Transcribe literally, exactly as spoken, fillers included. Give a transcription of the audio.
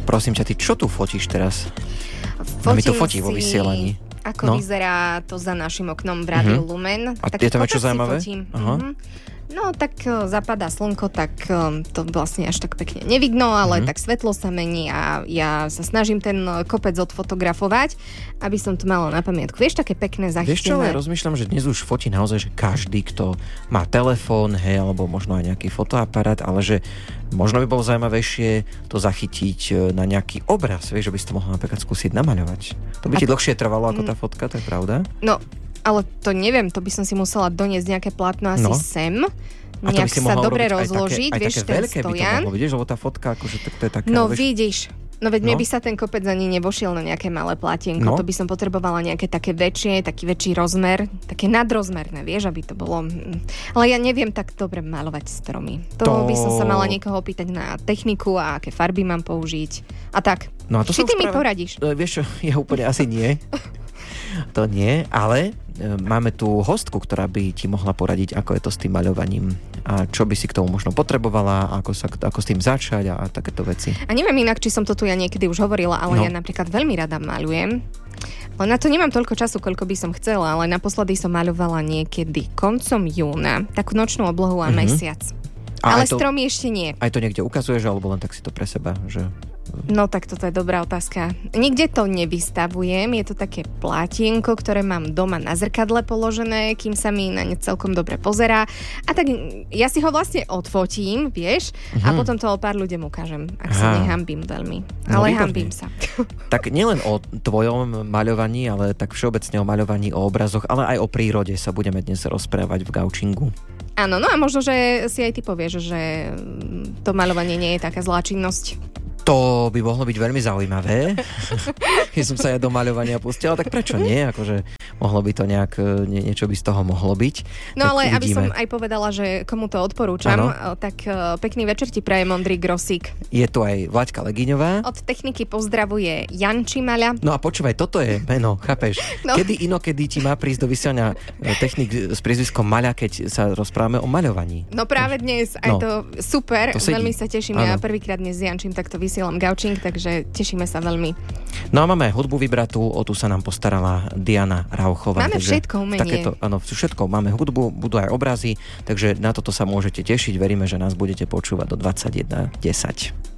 Prosím ťa, ty čo tu fotíš teraz? No, mi to fotí vo vysielaní. Ako no. vyzerá to za našim oknom v Rádiu uh-huh. Lumen. A je tam niečo zaujímavé? Uh-huh. No, tak uh, zapadá slnko, tak um, to vlastne až tak pekne nevidno, ale uh-huh. tak svetlo sa mení a ja sa snažím ten kopec odfotografovať, aby som to mala na pamiatku. Vieš, také pekné zachytené. Vieš čo, ja rozmýšľam, že dnes už fotí naozaj, že každý, kto má telefón, hej, alebo možno aj nejaký fotoaparát, ale že možno by bolo zaujímavejšie to zachytiť na nejaký obraz, vieš, že by si to mohla napríklad skúsiť namaľovať. To by a ti dlhšie trvalo ako tá fotka, to je pravda? No, ale to neviem, to by som si musela doniesť nejaké plátno asi no. sem. Nejak sa dobre rozložiť, aj také, vieš, aj také ten veľké stojan. by to mohlo, vidíš, lebo tá fotka, akože to, to je také... No vieš, vidíš, no veď no? mne by sa ten kopec ani nevošiel na nejaké malé platienko, no? To by som potrebovala nejaké také väčšie, taký väčší rozmer, také nadrozmerné, vieš, aby to bolo... Ale ja neviem tak dobre malovať stromy. To, to... by som sa mala niekoho opýtať na techniku a aké farby mám použiť a tak. No a to Či ty mi práve... poradíš? Vieš čo, ja úplne asi nie. To nie, ale máme tu hostku, ktorá by ti mohla poradiť, ako je to s tým maľovaním a čo by si k tomu možno potrebovala, ako, sa, ako s tým začať a, a takéto veci. A neviem inak, či som to tu ja niekedy už hovorila, ale no. ja napríklad veľmi rada maľujem. Ale na to nemám toľko času, koľko by som chcela, ale naposledy som maľovala niekedy koncom júna, takú nočnú oblohu a mm-hmm. mesiac. A ale to, stromy ešte nie. Aj to niekde ukazuješ, alebo len tak si to pre seba, že... No tak toto je dobrá otázka. Nikde to nevystavujem, je to také plátienko, ktoré mám doma na zrkadle položené, kým sa mi na ne celkom dobre pozerá. A tak ja si ho vlastne odfotím, vieš, uh-huh. a potom to o pár ľuďom ukážem, ak Aha. sa nehambím veľmi. Ale no, hambím sa. Tak nielen o tvojom maľovaní, ale tak všeobecne o maľovaní, o obrazoch, ale aj o prírode sa budeme dnes rozprávať v Gaučingu. Áno, no a možno, že si aj ty povieš, že to maľovanie nie je taká zlá činnosť. To by mohlo byť veľmi zaujímavé, keď som sa ja do maľovania pustila, tak prečo nie? Akože mohlo by to nejak, nie, niečo by z toho mohlo byť. No ale uvidíme. Aby som aj povedala, že komu to odporúčam, ano. tak pekný večer ti praje Mondrík Grosík. Je tu aj Vlaďka Legiňová. Od techniky pozdravuje Janči Maľa. No a počúvaj, toto je meno, chápeš? No. Kedy inokedy ti má prísť do vysielania technik s priezviskom Maľa, keď sa rozprávame o maľovaní? No práve dnes, aj no. to super, to veľmi sa teším. Ano. Ja prvýkrát dnes s Jančím takto vysielam Gaučing, takže tešíme sa veľmi. No a máme aj hudbu vybratú, o tu sa nám postarala Diana Rauchová. Máme všetko umenie. Takéto, áno, všetko. Máme hudbu, budú aj obrazy, takže na toto sa môžete tešiť. Veríme, že nás budete počúvať do dvadsaťjeden desať.